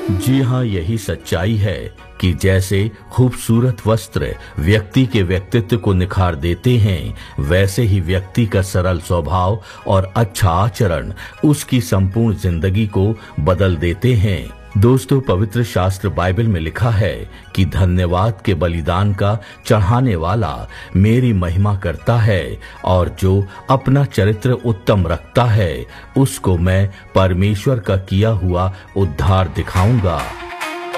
जी हाँ, यही सच्चाई है कि जैसे खूबसूरत वस्त्र व्यक्ति के व्यक्तित्व को निखार देते हैं, वैसे ही व्यक्ति का सरल स्वभाव और अच्छा आचरण उसकी संपूर्ण जिंदगी को बदल देते हैं। दोस्तों, पवित्र शास्त्र बाइबल में लिखा है कि धन्यवाद के बलिदान का चढ़ाने वाला मेरी महिमा करता है, और जो अपना चरित्र उत्तम रखता है उसको मैं परमेश्वर का किया हुआ उद्धार दिखाऊंगा।